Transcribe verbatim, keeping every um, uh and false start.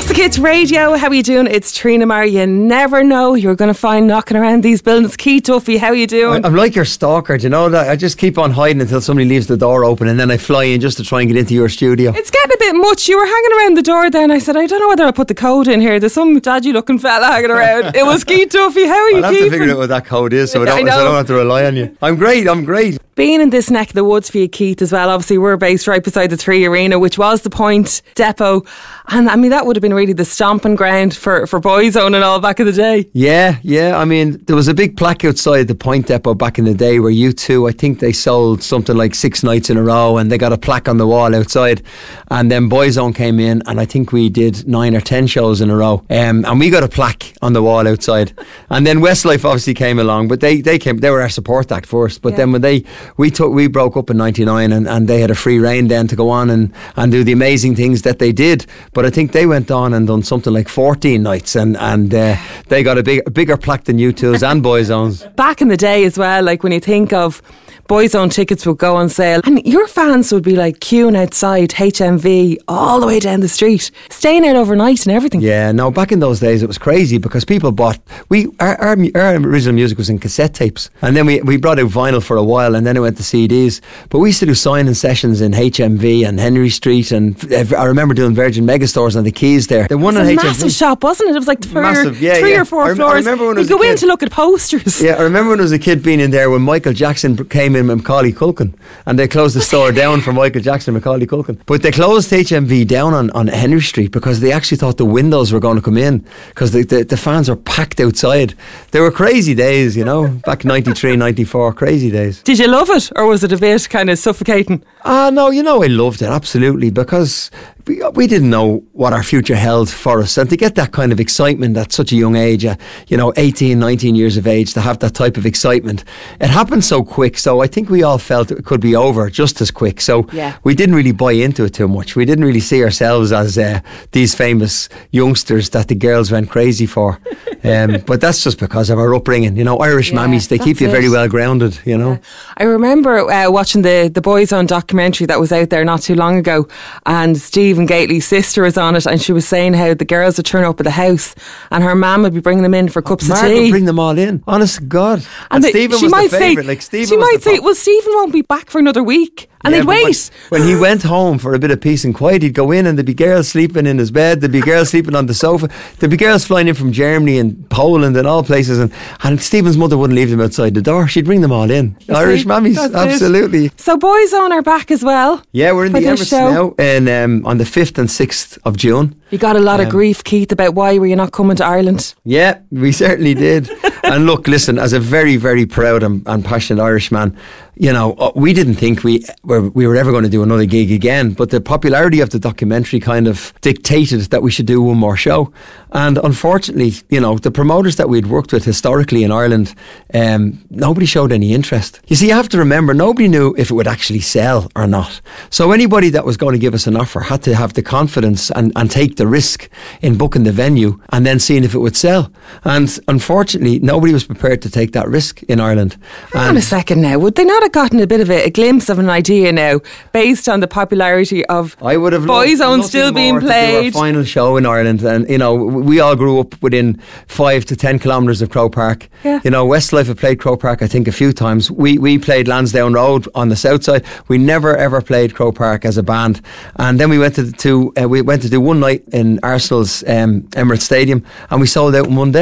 Classic Hits Radio, how are you doing? It's Trina Maher. You never know you're going to find knocking around these buildings. Keith Duffy, how are you doing? I'm like your stalker, do you know that? I just keep on hiding until somebody leaves the door open and then I fly in just to try and get into your studio. It's getting a bit much. You were hanging around the door then. I said, I don't know whether I put the code in here. There's some dodgy looking fella hanging around. It was Keith Duffy. How are you I'll have keeping? to figure out what that code is so I don't, I so I don't have to rely on you. I'm great, I'm great. Being in this neck of the woods for you, Keith, as well. Obviously, we're based right beside the Three Arena, which was the Point Depot. And I mean, that would have been really the stomping ground for, for Boyzone and all back in the day. Yeah, yeah. I mean, there was a big plaque outside the Point Depot back in the day where U two, I think they sold something like six nights in a row and they got a plaque on the wall outside. And then Boyzone came in and I think we did nine or ten shows in a row. Um, and we got a plaque on the wall outside. And then Westlife obviously came along, but they, they came, they were our support act first. But yeah. then when they, we took, we broke up in ninety-nine and, and they had a free rein then to go on and, and do the amazing things that they did. But I think they went on and done something like fourteen nights and, and uh, they got a, big, a bigger plaque than U two's and Boyzone's. Back in the day as well, like when you think of Boyzone tickets would go on sale and your fans would be like queuing outside H M V all the way down the street, staying out overnight and everything. Yeah, no, back in those days it was crazy because people bought, we our, our, our original music was in cassette tapes and then we, we brought out vinyl for a while and then it went to C Ds, but we used to do signing sessions in H M V and Henry Street and I remember doing Virgin Megastores on the Keys there. The one it was on a H M V, massive shop, wasn't it? It was like three, massive, yeah, three yeah. or four I rem- floors. I remember when I was you a go kid. in to look at posters. Yeah, I remember when I was a kid being in there when Michael Jackson came in with Macaulay Culkin and they closed the store down for Michael Jackson and Macaulay Culkin. But they closed H M V down on, on Henry Street because they actually thought the windows were going to come in because the, the, the fans were packed outside. They were crazy days, you know, back ninety-three, ninety-four, crazy days. Did you love it or was it a bit kind of suffocating? Ah, uh, no, you know, I loved it, absolutely, because we, we didn't know what our future held for us. And to get that kind of excitement at such a young age, uh, you know, eighteen, nineteen years of age, to have that type of excitement, it happened so quick. So I think we all felt it could be over just as quick. So yeah. we didn't really buy into it too much. We didn't really see ourselves as uh, these famous youngsters that the girls went crazy for. Um, but that's just because of our upbringing. You know, Irish yeah, mammies, they keep you it. very well grounded, you know. Yeah. I remember uh, watching the, the Boyzone documentary that was out there not too long ago, and Stephen Gately's sister was on it, and she was saying how the girls would turn up at the house and her mum would be bringing them in for cups Mark of tea. would bring them all in. Honest to God. And, and the, Stephen she was might the favourite. Say, Like Stephen she was might the say, pop- well, Stephen won't be back for another week. And yeah, they'd wait. When, when he went home for a bit of peace and quiet, he'd go in and there'd be girls sleeping in his bed, there'd be girls sleeping on the sofa, there'd be girls flying in from Germany and Poland and all places, and, and Stephen's mother wouldn't leave them outside the door. She'd bring them all in. You Irish see, mammies, absolutely. It. So Boyzone are back as well. Yeah, we're in the Emirates show. now and, um, on the fifth and sixth of June. You got a lot um, of grief, Keith, about why were you not coming to Ireland? Yeah, we certainly did. And look, listen, as a very, very proud and, and passionate Irishman, you know, we didn't think we were, we were ever going to do another gig again, but the popularity of the documentary kind of dictated that we should do one more show. And unfortunately, you know, the promoters that we'd worked with historically in Ireland, um, nobody showed any interest. You see, you have to remember, nobody knew if it would actually sell or not. So anybody that was going to give us an offer had to have the confidence and, and take the risk in booking the venue and then seeing if it would sell. And unfortunately, nobody was prepared to take that risk in Ireland. Hang on a second now, would they not have gotten a bit of a, a glimpse of an idea now based on the popularity of I would have Boyzone still being played? To do our final show in Ireland, and you know, we all grew up within five to ten kilometres of Croke Park. Yeah. You know, Westlife have played Croke Park I think a few times. We we played Lansdowne Road on the south side. We never ever played Croke Park as a band, and then we went to to uh, we went to do one night in Arsenal's um, Emirates Stadium, and we sold out in one day.